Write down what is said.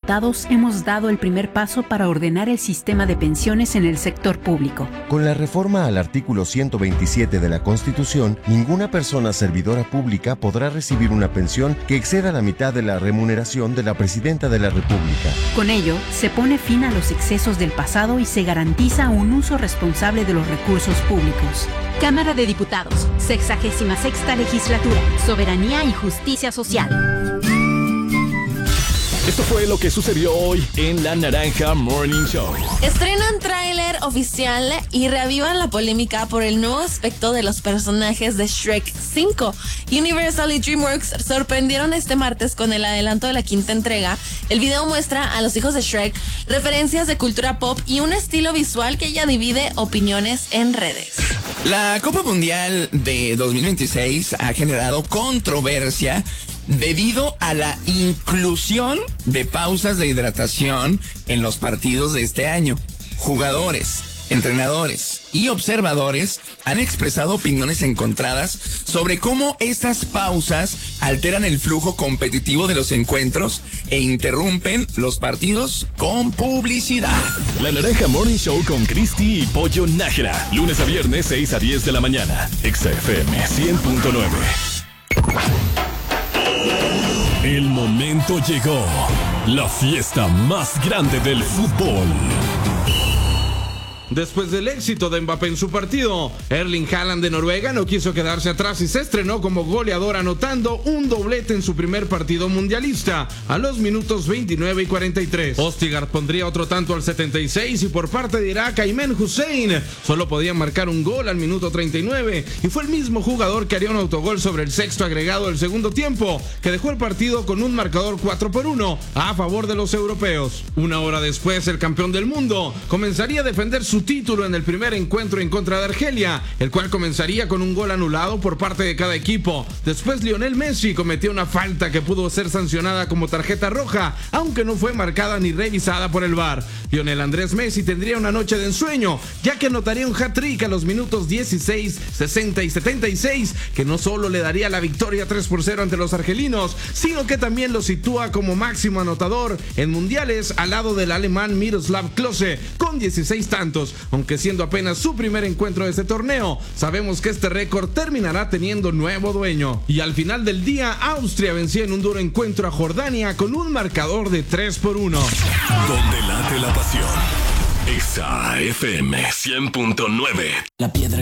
Diputados hemos dado el primer paso para ordenar el sistema de pensiones en el sector público. Con la reforma al artículo 127 de la Constitución, ninguna persona servidora pública podrá recibir una pensión que exceda la mitad de la remuneración de la Presidenta de la República. Con ello, se pone fin a los excesos del pasado y se garantiza un uso responsable de los recursos públicos. Cámara de Diputados, 66ª Legislatura, Soberanía y Justicia Social. Esto fue lo que sucedió hoy en La Naranja Morning Show. Estrenan tráiler oficial y reavivan la polémica por el nuevo aspecto de los personajes de Shrek 5. Universal y DreamWorks sorprendieron este martes con el adelanto de la quinta entrega. El video muestra a los hijos de Shrek, referencias de cultura pop y un estilo visual que ya divide opiniones en redes. La Copa Mundial de 2026 ha generado controversia debido a la inclusión de pausas de hidratación en los partidos de este año. Jugadores, entrenadores y observadores han expresado opiniones encontradas sobre cómo estas pausas alteran el flujo competitivo de los encuentros e interrumpen los partidos con publicidad. La Naranja Morning Show con Cristi y Pollo Nájera. Lunes a viernes, 6 a 10 de la mañana. XFM 100.9. El momento llegó. La fiesta más grande del fútbol. Después del éxito de Mbappé en su partido, Erling Haaland de Noruega no quiso quedarse atrás y se estrenó como goleador anotando un doblete en su primer partido mundialista a los minutos 29 y 43. Østigard pondría otro tanto al 76 y por parte de Irak, Aymen Hussein solo podía marcar un gol al minuto 39 y fue el mismo jugador que haría un autogol sobre el sexto agregado del segundo tiempo, que dejó el partido con un marcador 4-1 a favor de los europeos. Una hora después, el campeón del mundo comenzaría a defender su título en el primer encuentro en contra de Argelia, el cual comenzaría con un gol anulado por parte de cada equipo. Después Lionel Messi cometió una falta que pudo ser sancionada como tarjeta roja, aunque no fue marcada ni revisada por el VAR. Lionel Andrés Messi tendría una noche de ensueño, ya que anotaría un hat-trick a los minutos 16, 60 y 76, que no solo le daría la victoria 3-0 ante los argelinos, sino que también lo sitúa como máximo anotador en mundiales al lado del alemán Miroslav Klose, con 16 tantos. Aunque siendo apenas su primer encuentro de este torneo, sabemos que este récord terminará teniendo nuevo dueño. Y al final del día, Austria vencía en un duro encuentro a Jordania con un marcador de 3-1. Donde late la pasión. XFM 100.9. La piedra